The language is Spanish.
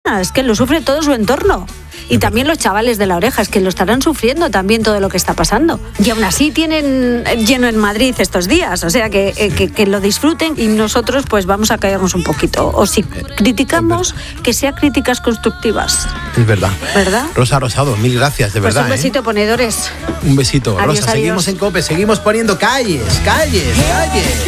persona, es que lo sufre todo su entorno. Y también los chavales de La Oreja, es que lo estarán sufriendo también todo lo que está pasando. Y aún así tienen lleno en Madrid estos días, o sea que lo disfruten y nosotros pues vamos a caernos un poquito. O si criticamos, que sea críticas constructivas. Es verdad. ¿Verdad? Rosa Rosado, mil gracias, de pues verdad. Un besito, ponedores. Un besito. Adiós, Rosa, adiós. seguimos en COPE, seguimos poniendo calles.